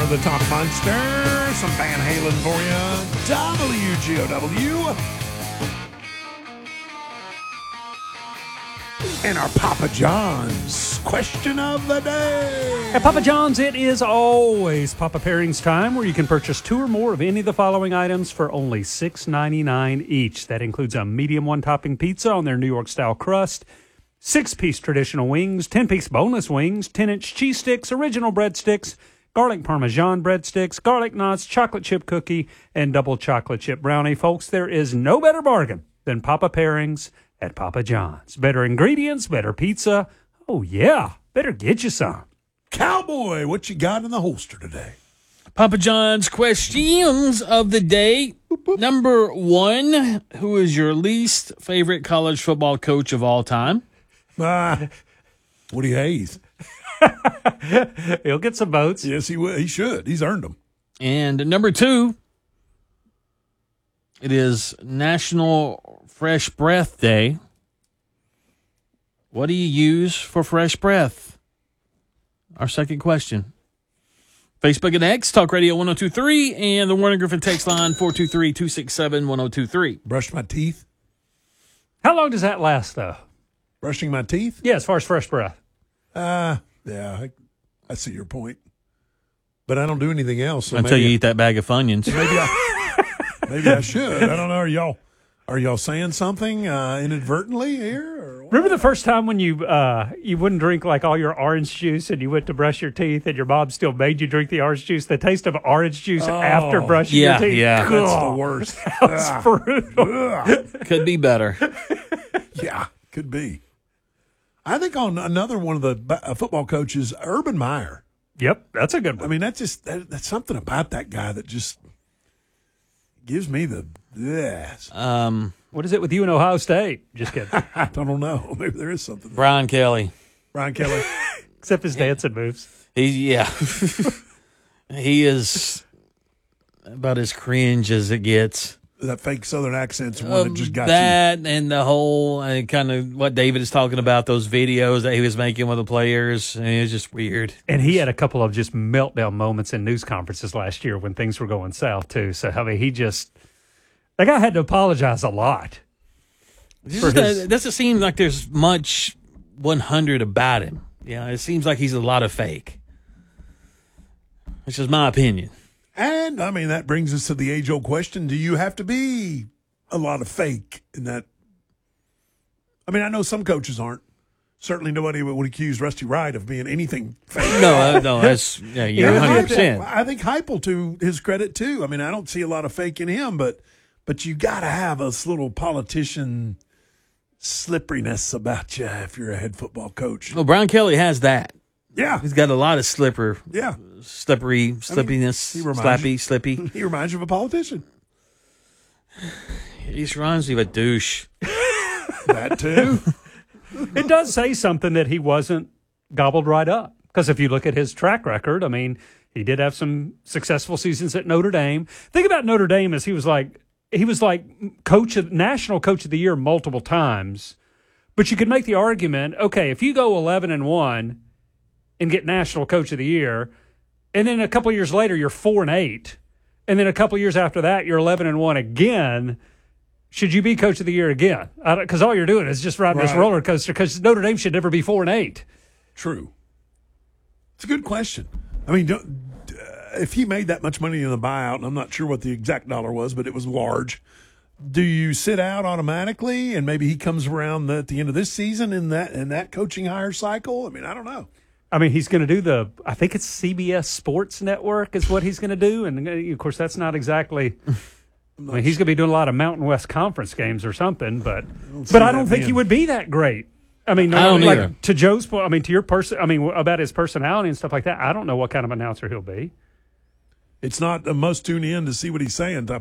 of the Top Monster. Some Van Halen for you. WGOW. And our Papa John's question of the day. At Papa John's, it is always Papa Pairings time, where you can purchase 2 or more of any of the following items for only $6.99 each. That includes a medium one-topping pizza on their New York-style crust, 6-piece traditional wings, 10-piece boneless wings, 10-inch cheese sticks, original breadsticks, garlic parmesan breadsticks, garlic knots, chocolate chip cookie, and double chocolate chip brownie. Folks, there is no better bargain than Papa Pairings at Papa John's. Better ingredients, better pizza. Oh, yeah, better get you some. Cowboy, what you got in the holster today? Papa John's questions of the day. Number 1, who is your least favorite college football coach of all time? Woody Hayes. He'll get some votes. Yes, he will. He should. He's earned them. And number 2, it is National Fresh Breath Day. What do you use for fresh breath? Our second question. Facebook and X, Talk Radio 1023, and the Warner Griffin text line 423-267-1023. Brushed my teeth. How long does that last, though? Brushing my teeth? Yeah, as far as fresh breath. Yeah, I see your point. But I don't do anything else. So Until you eat that bag of Funyuns. Maybe I should. I don't know. Are y'all saying something inadvertently here? Or what? Remember the first time when you wouldn't drink like all your orange juice and you went to brush your teeth and your mom still made you drink the orange juice? The taste of orange juice after brushing your teeth. Yeah, That's the worst. That's brutal. Could be better. Yeah, could be. I think on another one of the football coaches, Urban Meyer. Yep, that's a good one. I mean, that's something about that guy that just gives me the yes. What is it with you and Ohio State? Just kidding. I don't know. Maybe there is something. Brian Kelly. Brian Kelly. Except his dancing moves. He is about as cringe as it gets. That fake Southern accent's one that just got that, and the whole kind of what David is talking about, those videos that he was making with the players, and it was just weird. And he had a couple of just meltdown moments in news conferences last year when things were going south, too. So, I mean, that guy had to apologize a lot. It doesn't seem like there's much 100 about him. Yeah, it seems like he's a lot of fake, which is my opinion. And, I mean, that brings us to the age-old question, do you have to be a lot of fake in that? I mean, I know some coaches aren't. Certainly nobody would accuse Rusty Wright of being anything fake. No, that's you're 100%. I think Heupel, to his credit, too. I mean, I don't see a lot of fake in him, but you got to have a little politician slipperiness about you if you're a head football coach. Well, Brian Kelly has that. Yeah. He's got a lot of slippiness, slippy. He reminds you of a politician. He just reminds me of a douche. That too. It does say something that he wasn't gobbled right up. Because if you look at his track record, I mean, he did have some successful seasons at Notre Dame. Think about Notre Dame as he was like national coach of the year multiple times. But you could make the argument, okay, if you go 11-1 and get national coach of the year, and then a couple of years later you're 4-8, and then a couple of years after that you're 11-1 again, should you be coach of the year again? Because all you're doing is just riding this roller coaster, because Notre Dame should never be 4-8. True. It's a good question. I mean, if he made that much money in the buyout, and I'm not sure what the exact dollar was, but it was large, do you sit out automatically and maybe he comes around at the end of this season in that coaching hire cycle? I mean, I don't know. I mean, he's going to do I think it's CBS Sports Network is what he's going to do. And, of course, that's not exactly – I mean, he's going to be doing a lot of Mountain West Conference games or something. But I don't think he would be that great. I mean, I don't either. To Joe's point, I mean, to your person – I mean, about his personality and stuff like that, I don't know what kind of announcer he'll be. It's not a must tune in to see what he's saying type